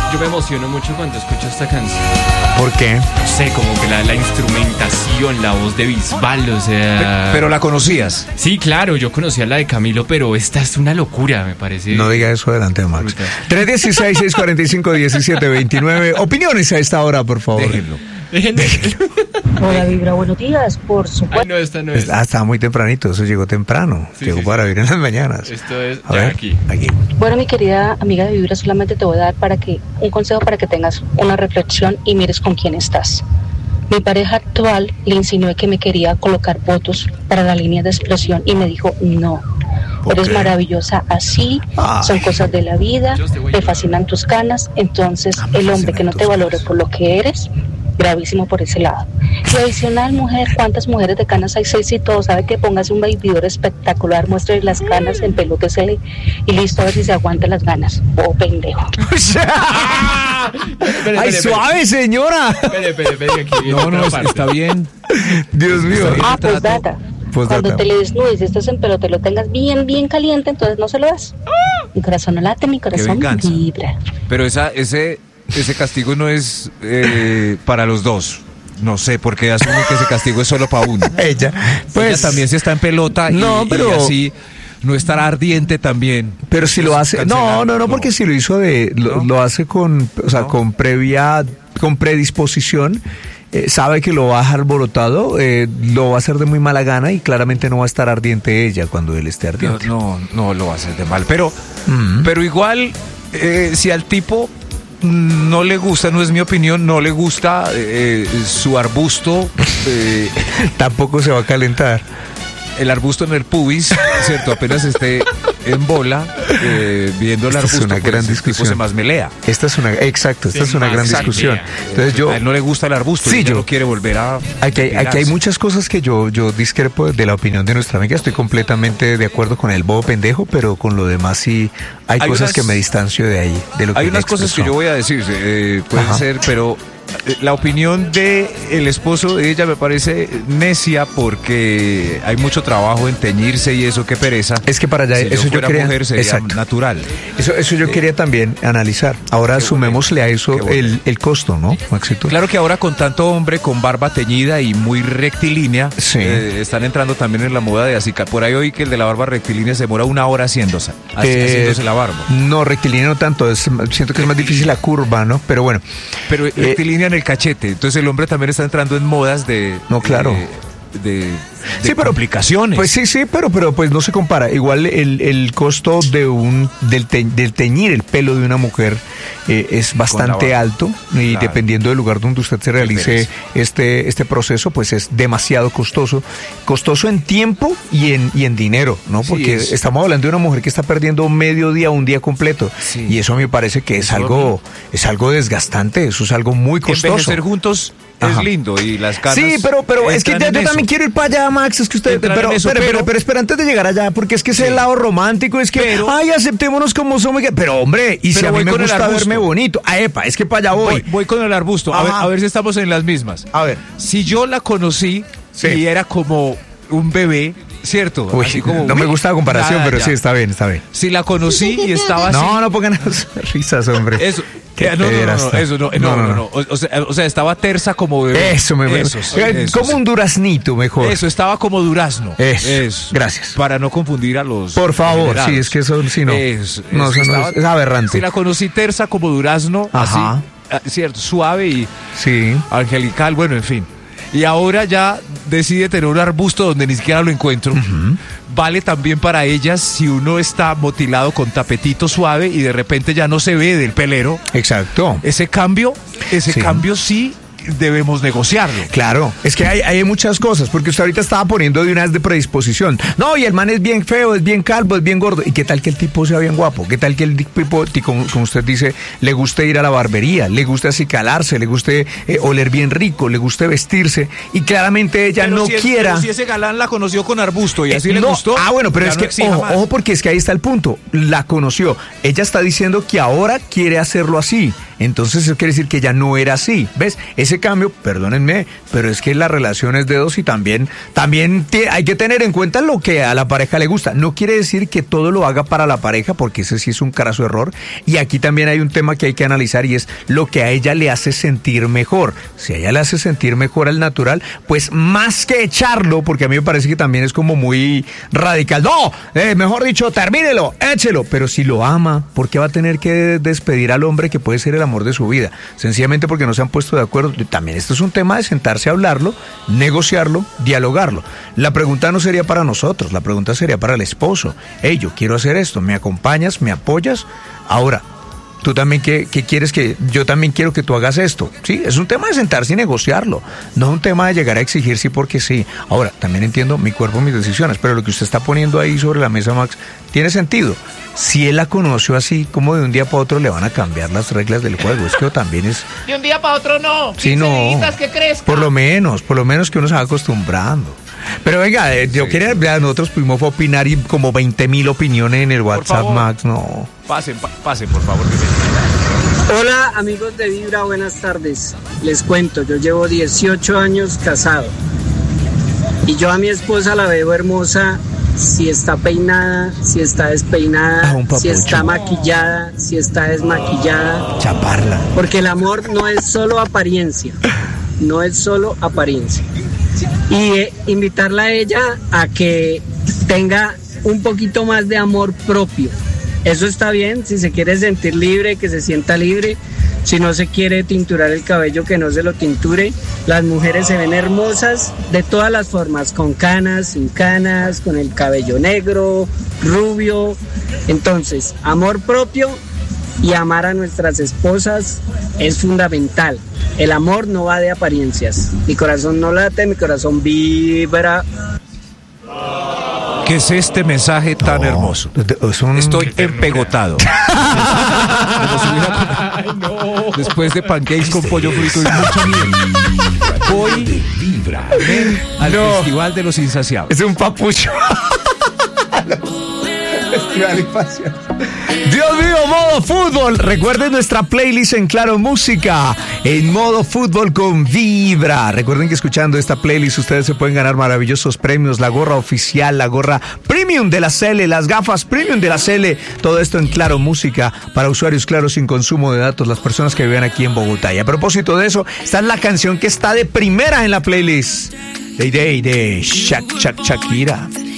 yo me emociono mucho cuando escucho esta canción. ¿Por qué? No sé, como que la instrumentación, la voz de Bisbal, o sea... Pero la conocías. Sí, claro, yo conocía la de Camilo, pero esta es una locura, me parece. No diga eso delante de Max. 316-645-1729. Opiniones a esta hora, por favor. Déjenlo. Hola, Vibra, buenos días, por Ay, supuesto. no, esta no es. Estaba muy tempranito, eso llegó temprano. Sí, llegó sí, para sí. vivir en las mañanas. Esto es A ya ver, aquí. Bueno, mi querida amiga de Vibra, solamente te voy a dar un consejo para que tengas una reflexión y mires con quién estás. Mi pareja actual le insinué que me quería colocar votos para la línea de expresión y me dijo no. Eres Ok. maravillosa así, Ay. son cosas de la vida, Yo te voy a me llevar. fascinan tus canas, entonces Me el hombre que no te fascinan tus valore canas. por lo que eres, gravísimo por ese lado. Y adicional, mujer, ¿cuántas mujeres de canas hay? 6 y todo, sabe que póngase un babydoor espectacular, muestre las canas, empelótesele y listo, a ver si se aguanta las ganas. Oh, pendejo. ¡Ay, suave, señora! Espere, que aquí viene No, otra parte. está bien. Dios mío. Ah, pues data. Postdata. Cuando te le desnudes y estés en pelo, te lo tengas bien, bien caliente, entonces no se lo das. Mi corazón no late, mi corazón venganza. vibra. Pero ese castigo no es para los dos. No sé, porque asumen que ese castigo es solo para uno. Ella, Pues pues, también si está en pelota No, pero- y así no estará ardiente también. pero si lo hace, Cancelar, no, porque si lo hizo ¿No? lo hace con, o sea, ¿No? con predisposición, sabe que lo va a dejar alborotado, lo va a hacer de muy mala gana y claramente no va a estar ardiente ella cuando él esté ardiente. No lo va a hacer de mal. Pero Mm. igual, si al tipo no le gusta, no es mi opinión, no le gusta su arbusto, Tampoco se va a calentar. el arbusto en el pubis, ¿cierto? Apenas esté en bola, viendo el Esta es arbusto, una gran el tipo discusión. se masmelea. Esta es una gran Exacto. discusión. Entonces yo, A él no le gusta el arbusto, Sí, y ella yo- no quiere volver a... aquí hay pegarse. muchas cosas que yo discrepo de la opinión de nuestra amiga. Estoy completamente de acuerdo con el bobo pendejo, pero con lo demás sí hay cosas unas- que me distancio de ahí, de lo que Hay ella unas cosas que expresó. yo voy a decir, pueden Ajá. ser, pero la opinión de el esposo de ella me parece necia porque hay mucho trabajo en teñirse y eso, qué pereza. Es que para allá, Si eso yo fuera quería- mujer sería exacto. natural. Eso yo quería también analizar. Ahora Qué sumémosle a eso qué bueno. el costo, ¿no, Maxito? Claro que ahora con tanto hombre con barba teñida y muy rectilínea, Sí. están entrando también en la moda de así. Por ahí oí que el de la barba rectilínea se demora 1 hora haciéndose la barba. No, rectilíneo no tanto, siento que es más difícil la curva, ¿no? Pero bueno, Pero rectilínea en el cachete. Entonces el hombre también está entrando en modas de... No, claro. De sí, pero complicaciones. Pues sí, pero pues no se compara. Igual el costo del teñir el pelo de una mujer es bastante barba. alto y Claro. dependiendo del lugar donde usted se realice este proceso, pues es demasiado costoso en tiempo y en dinero, ¿no? Sí, Porque es- estamos hablando de una mujer que está perdiendo medio día, un día completo, Sí. y eso me parece que es algo desgastante, eso es algo muy costoso. Envejecer juntos Ajá. es lindo y las canas Sí, pero es que entran yo en eso. también quiero ir para allá, Max. Es que usted. Entran Pero en eso, espera, antes de llegar allá, porque es que ese Sí. lado romántico es que. Pero- ay, aceptémonos como somos. Pero, hombre, y si Pero a mí voy me con el gusta arbusto. verme bonito. Ah, epa, es que para allá voy. Voy con el arbusto, Ajá. a ver si estamos en las mismas. A ver. Si yo la conocí Sí. y era como un bebé, ¿cierto? Uy, Así como, no me uy, gusta la comparación, nada, pero ya. sí, está bien, está bien. Si la conocí y estaba así. No pongan esas risas, hombre. Eso. Qué No, pederasta. eso no. O sea, estaba tersa como bebé. Eso me Eso, como un duraznito mejor. Eso, estaba como durazno. Eso, gracias. Para no confundir a los. Por favor, generados. sí, es que eso sí no. Eso, No, eso no estaba- es aberrante. Si la conocí tersa como durazno, Ajá. así, cierto, suave y Sí. angelical, bueno, en fin. Y ahora ya decide tener un arbusto donde ni siquiera lo encuentro. Vale también para ellas si uno está motilado con tapetito suave y de repente ya no se ve del pelero. Exacto. Ese cambio sí debemos negociarlo. Claro, es que hay muchas cosas, porque usted ahorita estaba poniendo de una vez de predisposición. No, y el man es bien feo, es bien calvo, es bien gordo. ¿Y qué tal que el tipo sea bien guapo? ¿Qué tal que el tipo, como usted dice, le guste ir a la barbería, le guste acicalarse, le guste oler bien rico, le guste vestirse? Y claramente ella Pero no quiera... Pero si ese galán la conoció con arbusto y así le no, gustó. bueno, pero ya es no que, exija más. ojo, porque es que ahí está el punto. La conoció. Ella está diciendo que ahora quiere hacerlo así. entonces eso quiere decir que ya no era así. ¿Ves? Ese cambio, perdónenme, pero es que la relación es de dos y también hay que tener en cuenta lo que a la pareja le gusta. No quiere decir que todo lo haga para la pareja, porque ese sí es un craso error. Y aquí también hay un tema que hay que analizar y es lo que a ella le hace sentir mejor. Si a ella le hace sentir mejor al natural, pues más que echarlo, porque a mí me parece que también es como muy radical. No, mejor dicho, termínelo, échelo. Pero si lo ama, ¿por qué va a tener que despedir al hombre que puede ser el amor de su vida? Sencillamente porque no se han puesto de acuerdo. También esto es un tema de sentarse a hablarlo, negociarlo, dialogarlo. La pregunta no sería para nosotros, la pregunta sería para el esposo. Hey, yo quiero hacer esto, ¿me acompañas? ¿Me apoyas? Ahora, tú también, ¿qué quieres que yo también quiero que tú hagas esto? Sí, es un tema de sentarse y negociarlo, no es un tema de llegar a exigir sí porque sí. Ahora, también entiendo mi cuerpo, mis decisiones, pero lo que usted está poniendo ahí sobre la mesa, Max, tiene sentido. Si él la conoció así, como de un día para otro le van a cambiar las reglas del juego. Es que también es... De un día para otro no. Sí, no. Que crezca. Por lo menos que uno se va acostumbrando. Pero venga, yo quería, nosotros pudimos opinar y como 20.000 opiniones en el WhatsApp, Max, no. Pasen, por favor. Hola amigos de Vibra, buenas tardes. Les cuento, yo llevo 18 años casado y yo a mi esposa la veo hermosa si está peinada, si está despeinada, si está maquillada, si está desmaquillada. Chaparla. Porque el amor no es solo apariencia, no es solo apariencia. Y invitarla a ella a que tenga un poquito más de amor propio. Eso está bien, si se quiere sentir libre, que se sienta libre. Si no se quiere tinturar el cabello, que no se lo tinture. Las mujeres se ven hermosas de todas las formas, con canas, sin canas, con el cabello negro, rubio. Entonces, amor propio y amar a nuestras esposas es fundamental. El amor no va de apariencias. Mi corazón no late, mi corazón vibra. ¿Qué es este mensaje tan hermoso? Estoy empegotado. Después de pancakes con pollo frito y mucho miel. Voy al Festival de los Insaciables. Es un papucho. Dios mío, modo fútbol. Recuerden nuestra playlist en Claro Música, en modo fútbol con Vibra. Recuerden que escuchando esta playlist ustedes se pueden ganar maravillosos premios, la gorra oficial, la gorra premium de la CL, las gafas premium de la CL. Todo esto en Claro Música para usuarios Claro sin consumo de datos, las personas que viven aquí en Bogotá. Y a propósito de eso, esta es la canción que está de primera en la playlist. De Shakira.